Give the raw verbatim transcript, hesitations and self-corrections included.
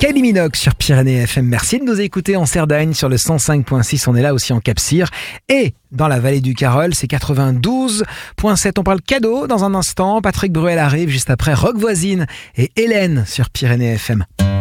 Kylie Minogue sur Pyrénées F M. Merci de nous écouter en Cerdagne sur le cent cinq virgule six. On est là aussi en Cap-Cyr. Et dans la vallée du Carol, c'est quatre-vingt-douze virgule sept. On parle cadeau dans un instant. Patrick Bruel arrive juste après Rock Voisine et Hélène sur Pyrénées F M.